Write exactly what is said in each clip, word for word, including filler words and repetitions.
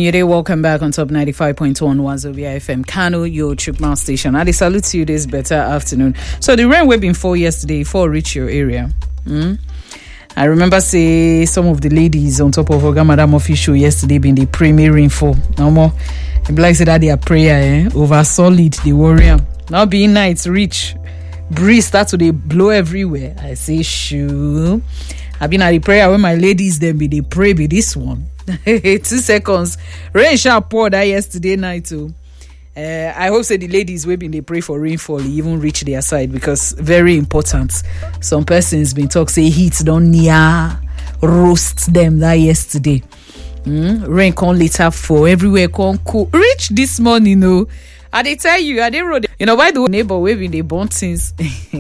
you're there. Welcome back on Top ninety-five point one Wazobia F M, Kano, your Chukma station. I salute to you this better afternoon. So the rain we've been for yesterday, for reach your area. Mm? I remember say some of the ladies on top of Oga Madam official yesterday been the premier rainfall. No more. It be like say that their prayer eh? Over solid the warrior. Now being night reach. Breeze start to they blow everywhere. I say shoo. I've been at the prayer when my ladies then be they pray be this one. Two seconds. Rain sharp poured that yesterday night too. Uh, I hope say the ladies will be they pray for rainfall even reach their side because very important. Some persons been talk say heat don't near roast them that yesterday. Mm? Rain come later for everywhere come cool. Reach this morning, you know. I they tell you, I they wrote, you know, by the way, neighbor waving the burnt things.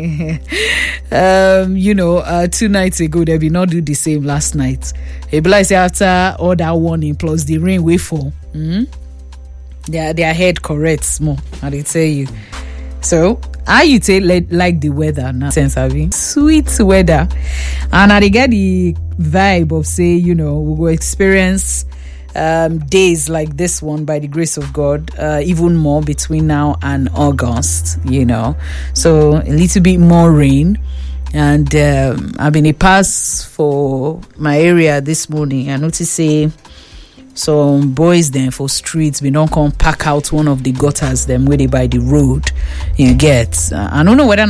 um, you know, uh, two nights ago, they did not do the same last night. It be like say after all that warning plus the rain wave fall, mm-hmm, their their head corrects more. I they tell you. So, how you take like, like the weather now? Sense having sweet weather, and I they get the vibe of say, you know, we will experience Um, days like this one by the grace of God, uh, even more between now and August, you know. So a little bit more rain, and um, I've been a pass for my area this morning. I noticed say some boys then for streets we don't come pack out one of the gutters them where they by the road. You get, uh, I don't know whether